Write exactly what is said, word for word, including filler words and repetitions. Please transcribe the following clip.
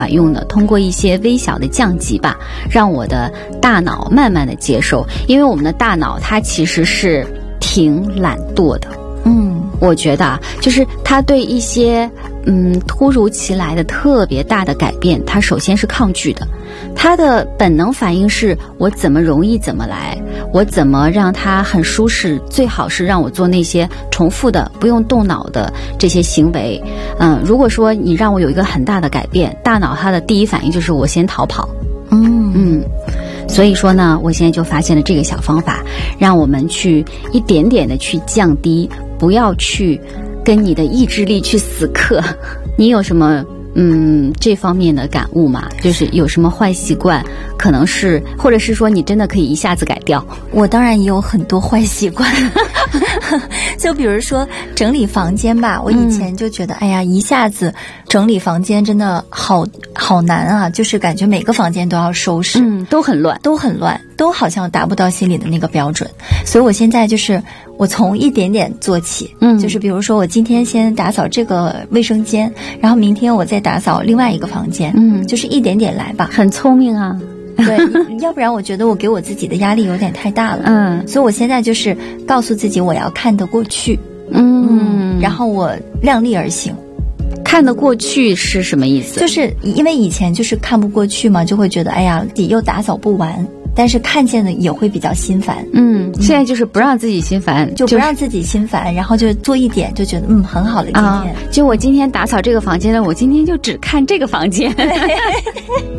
用的，通过一些微小的降级吧，让我的大脑慢慢的接受。因为我们的大脑它其实是挺懒惰的， 嗯， 我觉得啊，就是它对一些嗯突如其来的特别大的改变，它首先是抗拒的。它的本能反应是我怎么容易怎么来，我怎么让它很舒适，最好是让我做那些重复的不用动脑的这些行为。嗯，如果说你让我有一个很大的改变，大脑它的第一反应就是我先逃跑。 嗯嗯，所以说呢，我现在就发现了这个小方法，让我们去一点点的去降低，不要去跟你的意志力去死磕。你有什么嗯这方面的感悟吗？就是有什么坏习惯，可能是或者是说你真的可以一下子改掉？ 我当然也有很多坏习惯。就比如说整理房间吧，我以前就觉得、嗯、哎呀，一下子整理房间真的好好难啊，就是感觉每个房间都要收拾， 嗯，都很乱， 都很乱，都好像达不到心里的那个标准。所以我现在就是我从一点点做起，嗯，就是比如说我今天先打扫这个卫生间，然后明天我再打扫另外一个房间，嗯，就是一点点来吧。 很聪明啊。 对，要不然我觉得我给我自己的压力有点太大了。 嗯， 所以我现在就是告诉自己我要看得过去， 嗯， 嗯，然后我量力而行。 看得过去是什么意思？ 就是因为以前就是看不过去嘛，就会觉得哎呀，自己又打扫不完，但是看见的也会比较心烦。 嗯，现在就是不让自己心烦， 就不让自己心烦，然后就做一点就觉得嗯很好了今天、 啊。就我今天打扫这个房间呢，我今天就只看这个房间。